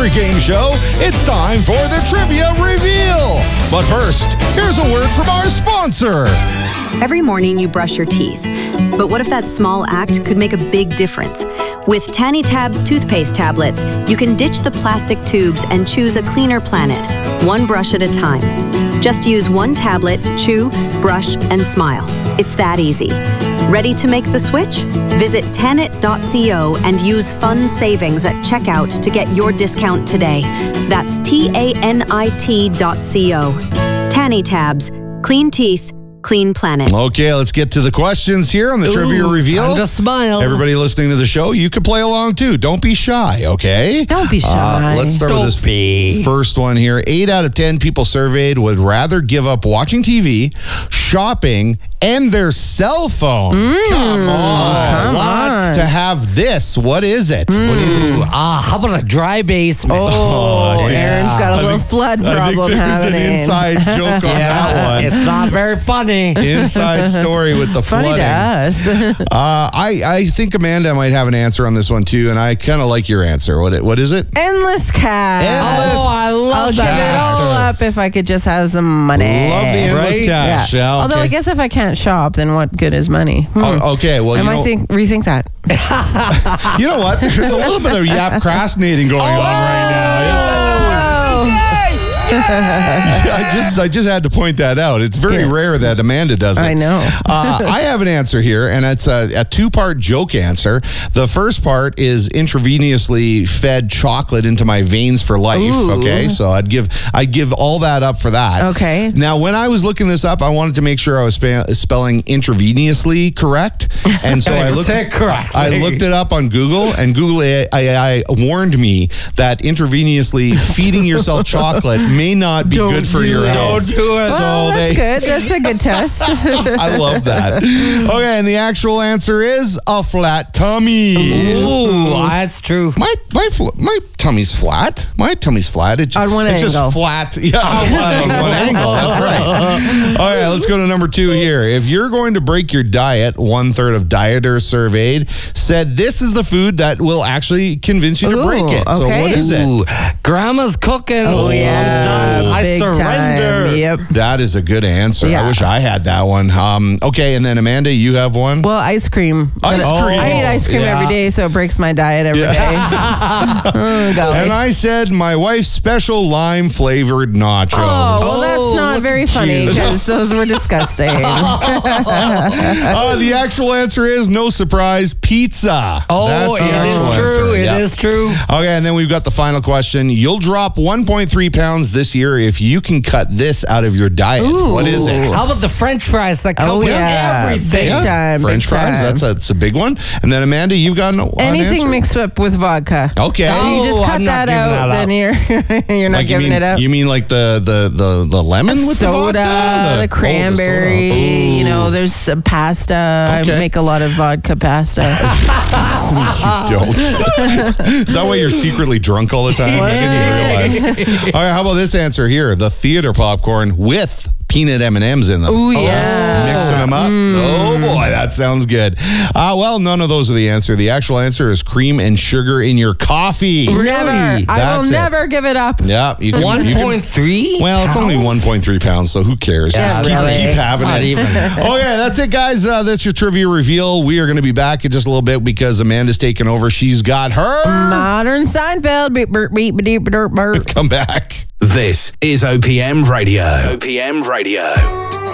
every game show, it's time for the Trivia Reveal. But first, here's a word from our sponsor. Every morning you brush your teeth. But what if that small act could make a big difference? With Tanny Tabs toothpaste tablets, you can ditch the plastic tubes and choose a cleaner planet, one brush at a time. Just use one tablet, chew, brush, and smile. It's that easy. Ready to make the switch? Visit Tanit.co and use fun savings at checkout to get your discount today. That's TANIT.co. Tanny Tabs. Clean teeth. Clean planet. Okay, let's get to the questions here on the Trivia Reveal. Time to smile. Everybody listening to the show, you can play along too. Don't be shy, okay? Don't be shy. Let's start with this first one here. 8 out of 10 people surveyed would rather give up watching TV, shopping, and their cell phone. Come on. To have this. What is it? What do you think? How about a dry basement? Aaron's got a little flood problem there's happening. an inside joke on that one. It's not very funny. Inside story with the Funny flooding. to us. I think Amanda might have an answer on this one too, and I kind of like your answer. What is it? Endless cash. Endless. I I'll love give it that. all up if I could just have some money. Love the endless Right? cash. Yeah. Yeah, Although I okay. guess if I can't shop, then what good is money? Oh, okay, well, I you might know, rethink that. you know what? There's a little bit of procrastinating going on right now. I just had to point that out. It's very rare that Amanda does it. I know. I have an answer here, and it's a two-part joke answer. The first part is intravenously fed chocolate into my veins for life. Ooh. Okay, so I'd give all that up for that. Okay. Now, when I was looking this up, I wanted to make sure I was spelling intravenously correct, and so I looked it up on Google, and Google AI warned me that intravenously feeding yourself chocolate may not be good for your health. Don't do it. So That's good. That's a good test. I love that. Okay, and the actual answer is a flat tummy. Ooh, that's true. My tummy's flat. My tummy's flat. It's On one just angle. flat. Yeah, flat on one angle. That's right. All right, let's go to number 2 here. If you're going to break your diet, 1/3 of dieters surveyed said this is the food that will actually convince you to break it. So okay. what is it? Ooh, Grandma's cooking. Oh, yeah. I Big surrender. time. Yep. That is a good answer. Yeah. I wish I had that one. Okay, and then Amanda, you have one? Well, ice cream. Ice cream. I eat ice cream every day, so it breaks my diet every day. Golly. And I said my wife's special lime flavored nachos. Oh, well, that's not look very at funny you. because those were disgusting. The actual answer is, no surprise, pizza. That's the it actual is true. answer. It Yeah. is true. Okay, and then we've got the final question. You'll drop 1.3 pounds this year if you can cut this out of your diet. Ooh. What is it? How about the French fries that come Oh, with yeah. everything? Big time. French big fries. time. That's a big one. And then Amanda, you've got an Anything answer? mixed up with vodka. Okay. You just cut I'm not that giving out, that then you're not Like giving it up. You mean like the lemon with soda, the vodka? the cranberry, Ooh. you know, there's some pasta. Okay. I make a lot of vodka pasta. You don't. Is that why you're secretly drunk all the time? I didn't even realize. All right, how about this answer here? The theater popcorn with peanut M&Ms in them. Ooh, yeah. Mixing them up. Oh, boy, that sounds good. Well, none of those are the answer. The actual answer is cream and sugar in your coffee. Never. I That's will it. never give it up. Yeah. You can, 1.3? well, it's only 1.3 pounds, so who cares? Just keep really. having Not it. even. Okay, that's it, guys. That's your trivia reveal. We are going to be back in just a little bit because Amanda's taking over. She's got her. Modern Seinfeld. Beep, beep, beep, beep, beep, beep. Come back. This is OPM Radio. OPM Radio.